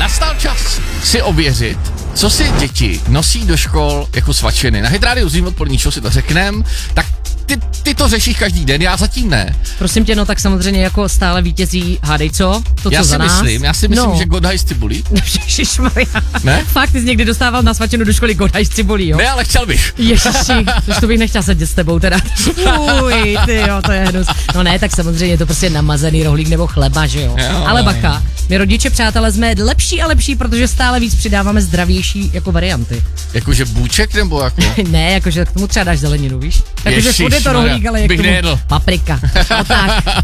nastal čas si ověřit, co si děti nosí do škol jako svačiny. Na Hit Radio Zim odpolední show si to řeknem, tak ty to řešíš každý den, já zatím ne. Prosím tě, no tak samozřejmě jako stále vítězí, hádej co? To, co za nás. Já si myslím, že Godhaj z cibulí. Ježišmarja. Ne? Fakt, ty jsi někdy dostával na svačinu do školy Godhaj z cibulí, jo? Ne, ale chtěl bych. Ježiši, to bych nechtěl sedět s tebou teda. Uj, ty jo, to je hnus. No ne, tak samozřejmě je to prostě namazaný rohlík nebo chleba, že jo? Ale bacha, my rodiče, přátelé, jsme lepší a lepší, protože stále víc přidáváme zdravější jako varianty. Jakože bůček nebo jako? Ne, jakože k tomu třeba dáš zeleninu, víš? Jakože furt je to rohlík, ale jak bych tomu nejedl. paprika. No tak.